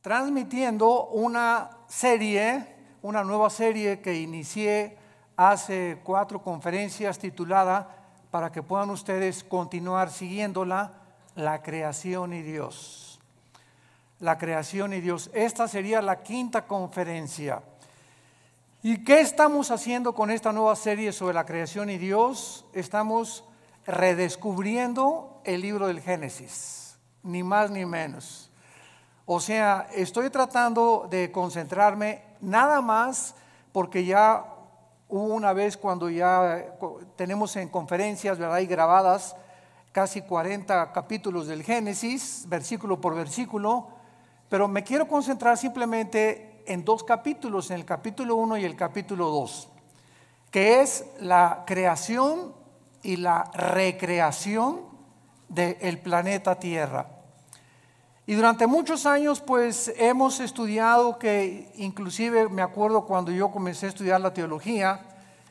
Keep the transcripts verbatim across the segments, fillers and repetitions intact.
transmitiendo una serie, una nueva serie que inicié hace cuatro conferencias titulada, para que puedan ustedes continuar siguiéndola, La creación y Dios. La creación y Dios. Esta sería la quinta conferencia. ¿Y qué estamos haciendo con esta nueva serie sobre la creación y Dios? Estamos redescubriendo el libro del Génesis, ni más ni menos. O sea, estoy tratando de concentrarme nada más porque ya hubo una vez cuando ya tenemos en conferencias, ¿verdad? Y grabadas casi cuarenta capítulos del Génesis, versículo por versículo, pero me quiero concentrar simplemente en dos capítulos, en el capítulo uno y el capítulo dos, que es la creación y la recreación del planeta Tierra. Y durante muchos años pues hemos estudiado, que inclusive me acuerdo cuando yo comencé a estudiar la teología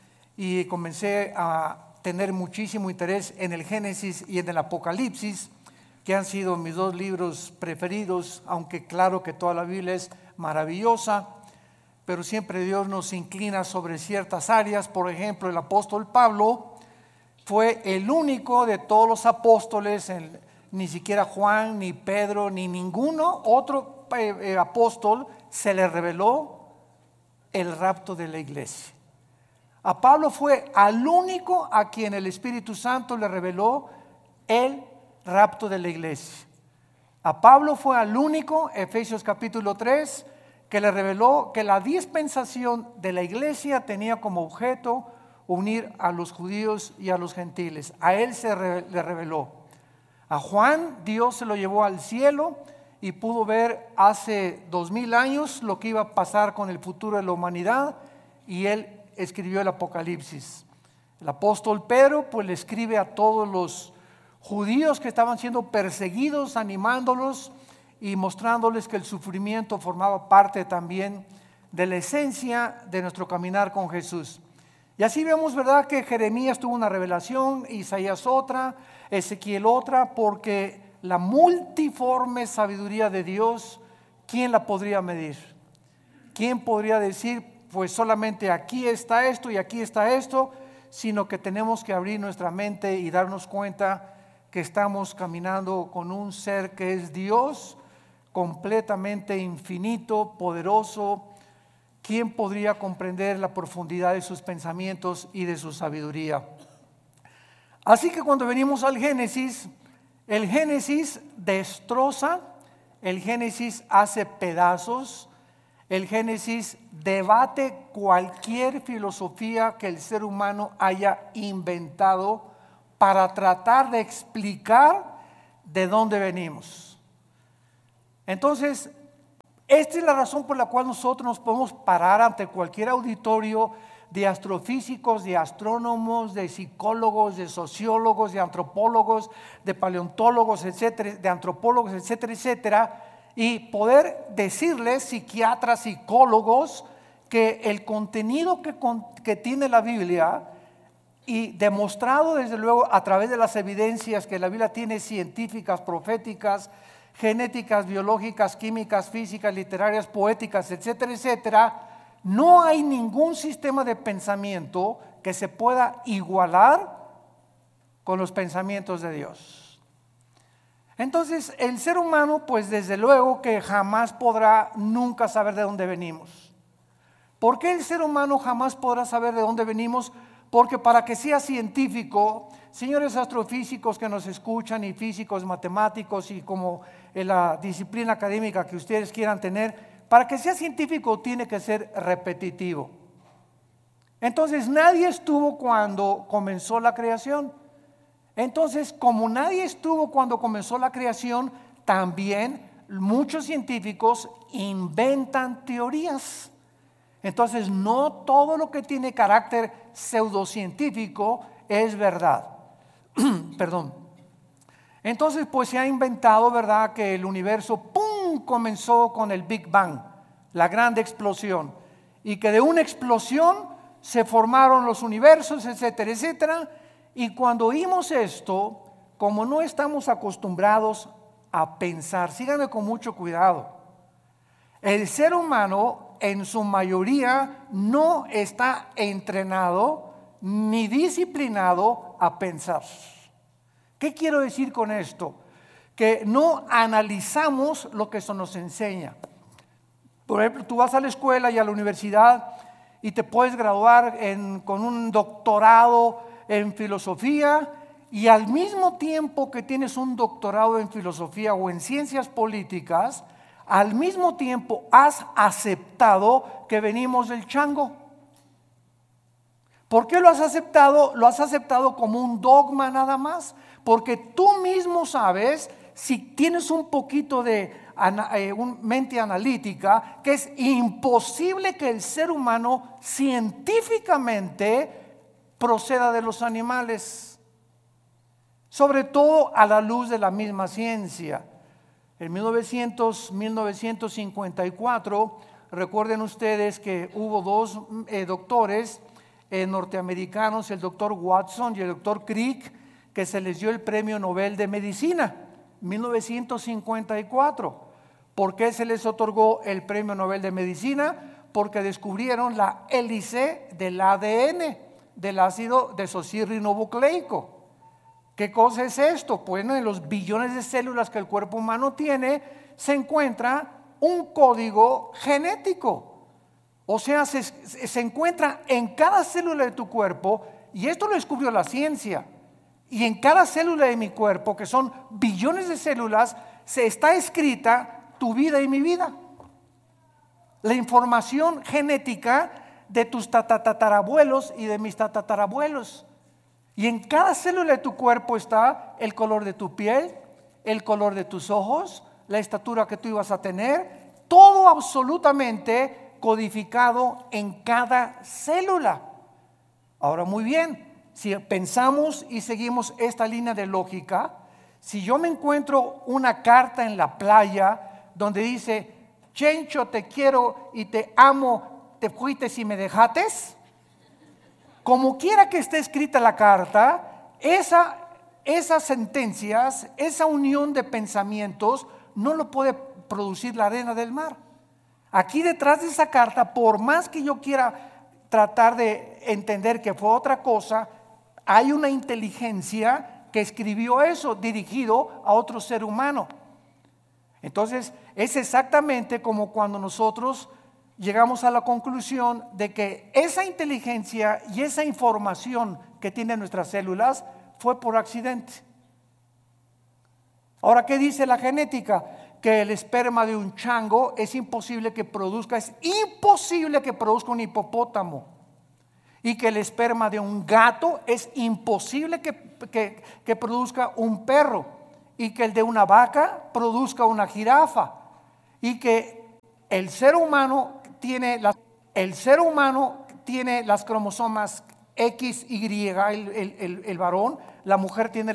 y comencé a tener muchísimo interés en el Génesis y en el Apocalipsis, que han sido mis dos libros preferidos, aunque claro que toda la Biblia es maravillosa, pero siempre Dios nos inclina sobre ciertas áreas. Por ejemplo, el apóstol Pablo fue el único de todos los apóstoles, en, ni siquiera Juan, ni Pedro, ni ninguno otro eh, eh, apóstol se le reveló el rapto de la iglesia. A Pablo fue al único a quien el Espíritu Santo le reveló el rapto de la iglesia. A Pablo fue al único, Efesios capítulo tres, que le reveló que la dispensación de la iglesia tenía como objeto unir a los judíos y a los gentiles. A él se re, le reveló. A Juan Dios se lo llevó al cielo y pudo ver hace dos mil años lo que iba a pasar con el futuro de la humanidad, y él escribió el Apocalipsis. El apóstol Pedro pues le escribe a todos los judíos que estaban siendo perseguidos, animándolos y mostrándoles que el sufrimiento formaba parte también de la esencia de nuestro caminar con Jesús. Y así vemos, ¿verdad?, que Jeremías tuvo una revelación, Isaías otra, Ezequiel otra, porque la multiforme sabiduría de Dios, ¿quién la podría medir? ¿Quién podría decir, pues solamente aquí está esto y aquí está esto? Sino que tenemos que abrir nuestra mente y darnos cuenta que estamos caminando con un ser que es Dios, completamente infinito, poderoso. ¿Quién podría comprender la profundidad de sus pensamientos y de su sabiduría? Así que cuando venimos al Génesis, el Génesis destroza, el Génesis hace pedazos, el Génesis debate cualquier filosofía que el ser humano haya inventado para tratar de explicar de dónde venimos. Entonces, esta es la razón por la cual nosotros nos podemos parar ante cualquier auditorio de astrofísicos, de astrónomos, de psicólogos, de sociólogos, de antropólogos, de paleontólogos, etcétera, de antropólogos, etcétera, etcétera, y poder decirles, psiquiatras, psicólogos, que el contenido que, que tiene la Biblia, y demostrado desde luego a través de las evidencias que la Biblia tiene, científicas, proféticas, genéticas, biológicas, químicas, físicas, literarias, poéticas, etcétera, etcétera, no hay ningún sistema de pensamiento que se pueda igualar con los pensamientos de Dios. Entonces, el ser humano, pues desde luego que jamás podrá nunca saber de dónde venimos. ¿Por qué el ser humano jamás podrá saber de dónde venimos? Porque para que sea científico, señores astrofísicos que nos escuchan, y físicos, matemáticos, y como en la disciplina académica que ustedes quieran tener, para que sea científico tiene que ser repetitivo. Entonces nadie estuvo cuando comenzó la creación. Entonces, como nadie estuvo cuando comenzó la creación, también muchos científicos inventan teorías. Entonces, no todo lo que tiene carácter pseudocientífico es verdad. Perdón. Entonces, pues se ha inventado, ¿verdad?, que el universo, ¡pum!, comenzó con el Big Bang, la gran explosión, y que de una explosión se formaron los universos, etcétera, etcétera. Y cuando oímos esto, como no estamos acostumbrados a pensar, síganme con mucho cuidado, El ser humano en su mayoría no está entrenado ni disciplinado a pensar. ¿Qué quiero decir con esto? Que no analizamos lo que eso nos enseña. Por ejemplo, tú vas a la escuela y a la universidad y te puedes graduar en, con un doctorado en filosofía, y al mismo tiempo que tienes un doctorado en filosofía o en ciencias políticas, al mismo tiempo has aceptado que venimos del chango. ¿Por qué lo has aceptado? Lo has aceptado como un dogma nada más, porque tú mismo sabes, si tienes un poquito de eh, un mente analítica, que es imposible que el ser humano científicamente proceda de los animales, sobre todo a la luz de la misma ciencia. En mil novecientos cincuenta y cuatro, recuerden ustedes que hubo dos eh, doctores eh, norteamericanos, el doctor Watson y el doctor Crick, que se les dio el premio Nobel de Medicina, mil novecientos cincuenta y cuatro. ¿Por qué se les otorgó el premio Nobel de Medicina? Porque descubrieron la hélice del A D N, del ácido desoxirribonucleico. ¿Qué cosa es esto? Bueno, en los billones de células que el cuerpo humano tiene, se encuentra un código genético. O sea, se, se encuentra en cada célula de tu cuerpo, y esto lo descubrió la ciencia. Y en cada célula de mi cuerpo, que son billones de células, se está escrita tu vida y mi vida. La información genética de tus tatarabuelos y de mis tatarabuelos. Y en cada célula de tu cuerpo está el color de tu piel, el color de tus ojos, la estatura que tú ibas a tener, todo absolutamente codificado en cada célula. Ahora, muy bien, si pensamos y seguimos esta línea de lógica, si yo me encuentro una carta en la playa donde dice: Chencho, te quiero y te amo, te fuiste y me dejates, como quiera que esté escrita la carta, esa, esas sentencias, esa unión de pensamientos no lo puede producir la arena del mar. Aquí detrás de esa carta, por más que yo quiera tratar de entender que fue otra cosa, hay una inteligencia que escribió eso dirigido a otro ser humano. Entonces es exactamente como cuando nosotros llegamos a la conclusión de que esa inteligencia y esa información que tienen nuestras células fue por accidente. Ahora, ¿qué dice la genética? Que el esperma de un chango es imposible que produzca, es imposible que produzca un hipopótamo. Y que el esperma de un gato es imposible que, que, que produzca un perro. Y que el de una vaca produzca una jirafa. Y que el ser humano tiene las, el ser humano tiene las cromosomas X, Y, el, el, el, el varón, la mujer tiene